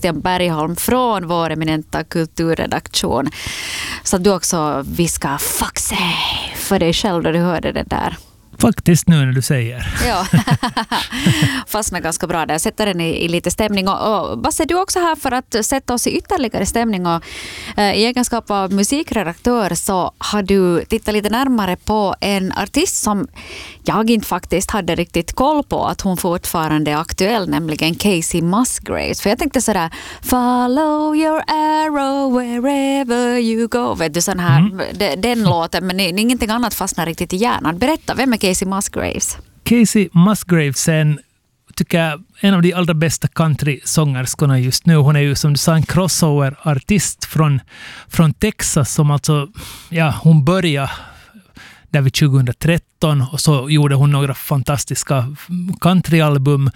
Christian Bergholm från vår eminenta kulturredaktion. Så att du också viskar fuck say för dig själv då du hörde det där. Faktiskt nu när du säger. Ja, fastnar ganska bra där. Sätter den i lite stämning. Och Basse, du är också här för att sätta oss i ytterligare stämning. Och i egenskap av musikredaktör så har du tittat lite närmare på en artist som jag inte faktiskt hade riktigt koll på att hon fortfarande är aktuell, nämligen Kacey Musgraves. För jag tänkte sådär, follow your arrow wherever you go. Vet du, sån här, den låten, men ingenting annat fastnar riktigt i hjärnan. Berätta, vem är Kacey Musgraves? Kacey Musgraves är en av de allra bästa country-sångerskorna just nu. Hon är ju som du sa en crossover-artist från Texas som alltså, ja, hon började där vid 2013 och så gjorde hon några fantastiska countryalbum,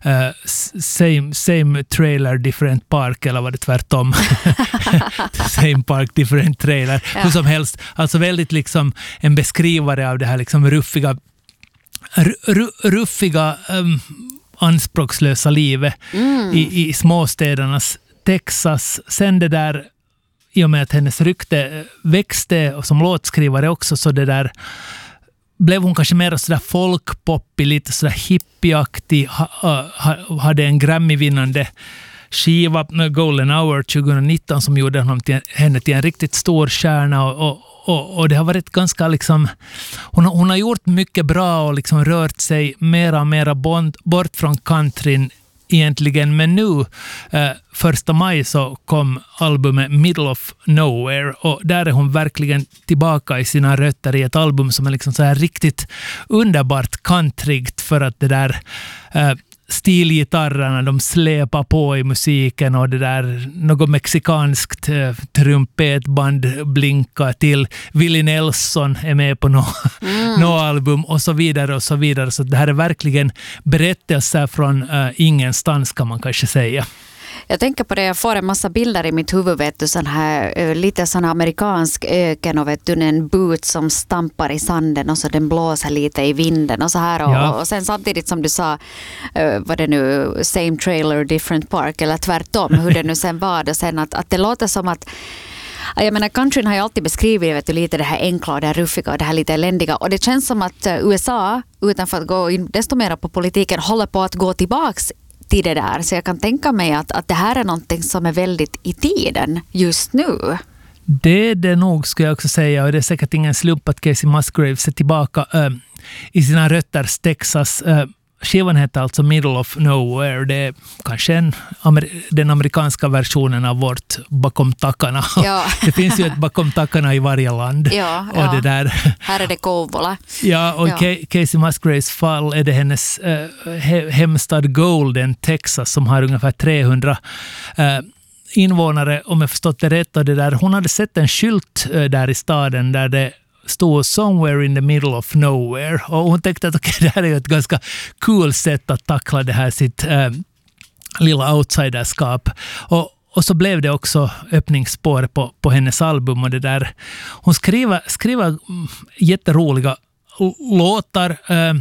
same trailer, different park, eller var det tvärtom? Same park, different trailer. Ja. Hur som helst, alltså väldigt liksom en beskrivare av det här liksom ruffiga anspråkslösa livet i småstädernas Texas. Sen det där, i och med att hennes rykte växte och som låtskrivare också, så det där blev hon kanske mer sådär folkpoppig, lite sådär hippieaktig, hade en Grammy-vinnande skiva Golden Hour 2019 som gjorde henne till en riktigt stor stjärna och det har varit ganska liksom, hon har gjort mycket bra och liksom rört sig mera bort från countryn egentligen, men nu 1 maj så kom albumet Middle of Nowhere och där är hon verkligen tillbaka i sina rötter i ett album som är liksom så här riktigt underbart countrygt, för att det där stilgitarrarna, de släpar på i musiken och det där något mexikanskt trumpetband blinkar till. Willie Nelson är med på något album och så vidare och så vidare. Så det här är verkligen berättelser från ingenstans, kan man kanske säga. Jag tänker på det, jag får en massa bilder i mitt huvud, vet du, sån här, lite sån amerikansk öken och vet du, en boot som stampar i sanden och så den blåser lite i vinden och så här och sen samtidigt som du sa, var det nu same trailer, different park eller tvärtom, hur det nu sen var det sen att det låter som att, jag menar, countryn har ju alltid beskrivit, vet du, lite det här enkla och det här ruffiga och det här lite eländiga, och det känns som att USA, utan för att gå in desto mer på politiken, håller på att gå tillbaks till det där. Så jag kan tänka mig att det här är någonting som är väldigt i tiden just nu. Det är det nog, skulle jag också säga, och det är säkert ingen slump att Kacey Musgraves är tillbaka i sina rötters Texas. Skivan heter alltså Middle of Nowhere. Det är kanske den amerikanska versionen av vårt Bakom tackarna. Ja. Det finns ju ett Bakom tackarna i varje land. Ja, och ja. Det där. Här är det Kouvola. Ja, och Kacey Musgraves fall är det hennes hemstad Golden, Texas, som har ungefär 300 invånare, om jag förstått det rätt. Och det där. Hon hade sett en skylt där i staden där det stod somewhere in the middle of nowhere. Och hon tänkte att det här är ett ganska cool sätt att tackla det här sitt lilla outsiderskap. Och så blev det också öppningsspår på hennes album. Och det där. Hon skriver jätteroliga låtar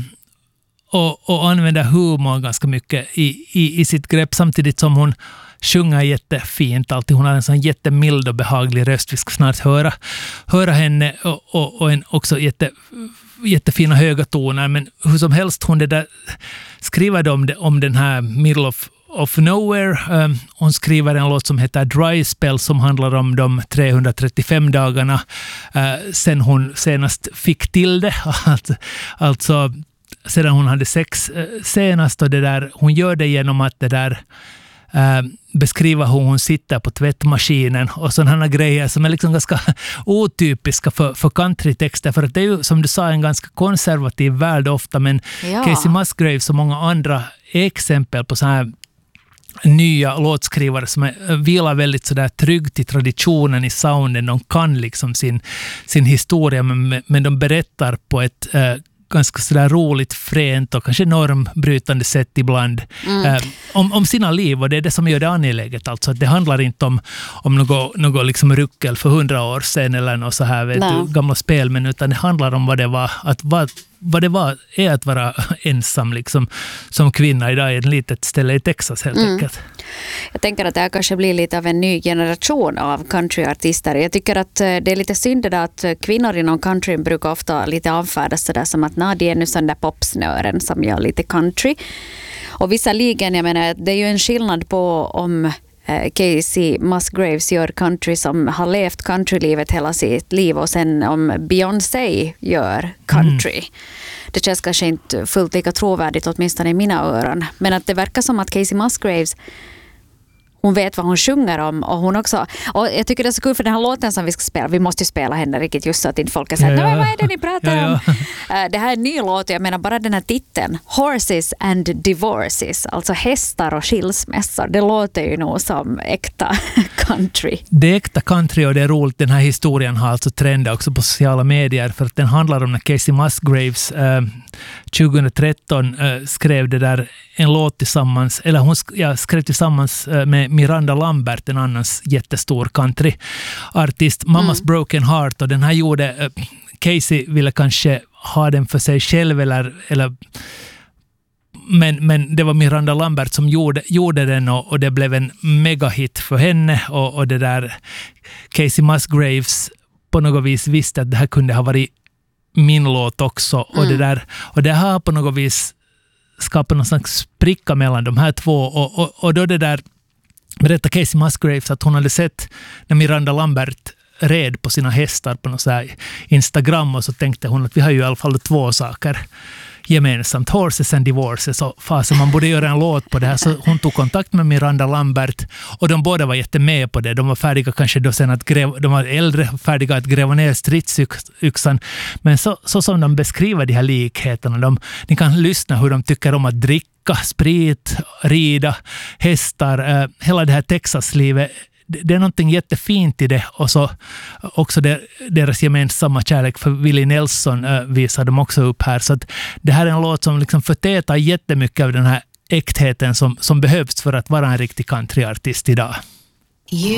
och använder humor ganska mycket i sitt grepp, samtidigt som hon sjunger jättefint alltid. Hon har en sån jättemild och behaglig röst. Vi ska snart höra henne och en också jättefina höga toner. Men hur som helst, hon skriver om den här Middle of Nowhere. Hon skriver en låt som heter Dry Spell som handlar om de 335 dagarna sen hon senast fick till det. Alltså sedan hon hade sex senast, och det där, hon gör det genom att det där beskriva hur hon sitter på tvättmaskinen och sådana grejer som är liksom ganska otypiska för countrytexter, för att det är ju, som du sa, en ganska konservativ värld ofta, men Kacey Musgraves och många andra är exempel på så här nya låtskrivare som vilar väldigt sådär tryggt i traditionen, i sounden. De kan liksom sin historia, men de berättar på ett ganska sådär roligt, fränt och kanske normbrytande sätt ibland om sina liv, och det är det som gör det angeläget. Alltså att det handlar inte om något liksom ruckel för 100 år sedan eller något så här, gamla spel, men utan det handlar om vad det var att vara vad det är att vara ensam liksom, som kvinna idag i ett litet ställe i Texas helt enkelt. Jag tänker att det här kanske blir lite av en ny generation av countryartister. Jag tycker att det är lite synd att kvinnor inom country brukar ofta lite avfärdas sådär som att de är nu sån där popsnören som gör lite country. Och visserligen, jag menar, det är ju en skillnad på om Casey Musgraves gör country som har levt countrylivet hela sitt liv och sen om Beyoncé gör country. Det känns kanske inte fullt lika trovärdigt åtminstone i mina öron. Men att det verkar som att Casey Musgraves, hon vet vad hon sjunger om och hon också, och jag tycker det är så kul för den här låten som vi ska spela, vi måste ju spela henne riktigt just så att inte folk har sagt, nej vad är det ni pratar om? Det här är en ny låt, jag menar bara den här titeln, Horses and Divorces, alltså hästar och skilsmässor, det låter ju nog som äkta country. Det är äkta country och det är roligt, den här historien har alltså trendat också på sociala medier för att den handlar om när Casey Musgraves 2013 skrev det där en låt tillsammans, eller hon skrev tillsammans med Miranda Lambert, en annans jättestor countryartist, Mamas Broken Heart, och den här gjorde, Casey ville kanske ha den för sig själv eller men det var Miranda Lambert som gjorde den och det blev en megahit för henne och det där Casey Musgraves på något vis visste att det här kunde ha varit min låt också och det har på något vis skapat någon slags spricka mellan de här två och då det där berättade Casey Musgraves att hon hade sett när Miranda Lambert red på sina hästar på något så här Instagram och så tänkte hon att vi har ju i alla fall två saker gemensamt, Horses and Divorces, och fasen man borde göra en låt på det här, så hon tog kontakt med Miranda Lambert och de båda var jättemed på det. De var färdiga kanske då sen att de var äldre, färdiga att gräva ner stridsyxan, men så som de beskriver de här likheterna, ni kan lyssna hur de tycker om att dricka sprit, rida, hästar, hela det här Texaslivet. Det är någonting jättefint i det, och så också deras gemensamma kärlek för Willie Nelson visar de också upp här. Så att det här är en låt som liksom förtätar jättemycket av den här äktheten som behövs för att vara en riktig countryartist idag. You